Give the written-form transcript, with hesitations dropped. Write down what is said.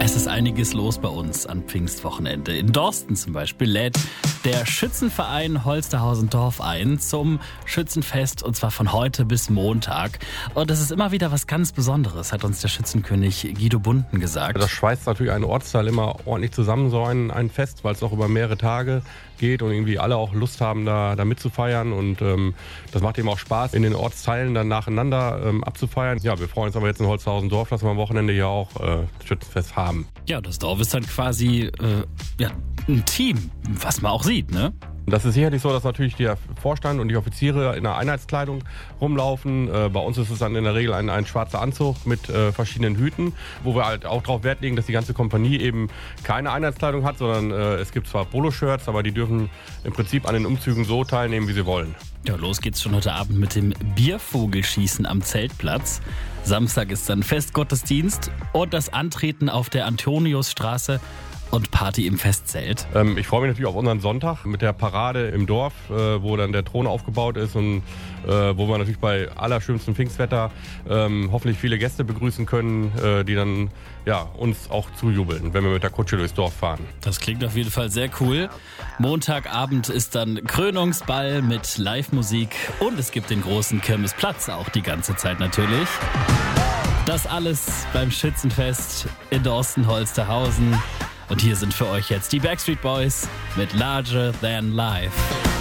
Es ist einiges los bei uns an Pfingstwochenende. In Dorsten zum Beispiel lädt der Schützenverein Holsterhausen-Dorf ein zum Schützenfest, und zwar von heute bis Montag. Und das ist immer wieder was ganz Besonderes, hat uns der Schützenkönig Guido Bunden gesagt. Das schweißt natürlich einen Ortsteil immer ordentlich zusammen, so ein Fest, weil es auch über mehrere Tage geht und irgendwie alle auch Lust haben, da mitzufeiern. Und das macht eben auch Spaß, in den Ortsteilen dann nacheinander abzufeiern. Ja, wir freuen uns aber jetzt in Holsterhausen-Dorf, dass wir am Wochenende hier auch Schützenfest haben. Ja, das Dorf ist dann quasi ein Team, was man auch sieht, ne? Das ist sicherlich so, dass natürlich der Vorstand und die Offiziere in einer Einheitskleidung rumlaufen. Bei uns ist es dann in der Regel ein schwarzer Anzug mit verschiedenen Hüten, wo wir halt auch darauf Wert legen, dass die ganze Kompanie eben keine Einheitskleidung hat, sondern es gibt zwar Poloshirts, aber die dürfen im Prinzip an den Umzügen so teilnehmen, wie sie wollen. Ja, los geht's schon heute Abend mit dem Biervogelschießen am Zeltplatz. Samstag ist dann Festgottesdienst und das Antreten auf der Antoniusstraße und Party im Festzelt. Ich freue mich natürlich auf unseren Sonntag mit der Parade im Dorf, wo dann der Thron aufgebaut ist und wo wir natürlich bei allerschönstem Pfingstwetter hoffentlich viele Gäste begrüßen können, die dann uns auch zujubeln, wenn wir mit der Kutsche durchs Dorf fahren. Das klingt auf jeden Fall sehr cool. Montagabend ist dann Krönungsball mit Live-Musik und es gibt den großen Kirmesplatz auch die ganze Zeit natürlich. Das alles beim Schützenfest in Dorsten-Holsterhausen. Und hier sind für euch jetzt die Backstreet Boys mit Larger Than Life.